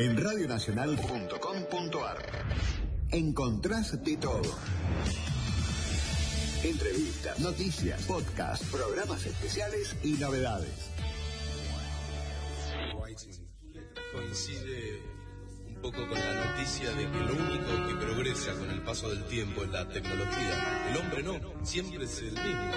En radionacional.com.ar encontrás de todo. Entrevistas, noticias, podcasts, programas especiales y novedades. Coincide un poco con la noticia de que lo único que progresa con el paso del tiempo es la tecnología. El hombre no, siempre es el mismo.